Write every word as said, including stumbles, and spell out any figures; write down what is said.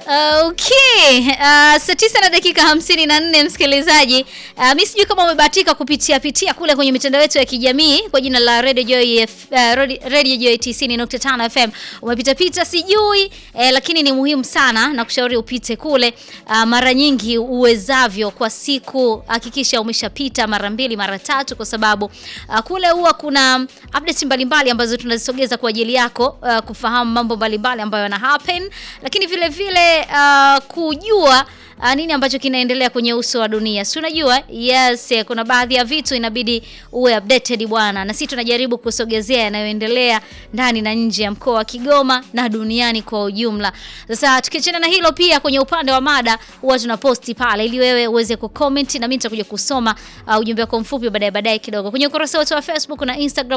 Okay, uh, saa tisa na dakika hamsini na nne msikilizaji. Uh, mimi sijui kama umebahatika kupitia pitia kule kwenye mitandao yetu ya kijamii kwa jina la Radio Joy, uh, Radio Joy tisini nukta tano F M. Umepita pita sijui, eh, lakini ni muhimu sana na kushauri upite kule uh, mara nyingi uwezavyo kwa siku. Hakikisha umeshapita mara mbili mara tatu kwa sababu uh, kule huwa kuna updates mbalimbali ambazo tunazisogeza kwa ajili yako uh, kufahamu mambo mbalimbali ambayo yana happen, lakini vile vile Uh, kujua uh, nini ambacho kinaendelea kwenye uso wa dunia. Si unajua? Yes, kuna baadhi ya vitu inabidi uwe updated bwana. Na sisi tunajaribu kusogezea yanayoendelea ndani na nje ya mkoa wa Kigoma na duniani kwa ujumla. Sasa tukiachana na hilo, pia kwenye upande wa mada huwa tunaposti pale ili wewe uweze kucomment na mimi nitakuja kusoma uh, ujumbe wako mfupi baadaye baadaye kidogo. Kwenye ukurasa wetu wa Facebook na Instagram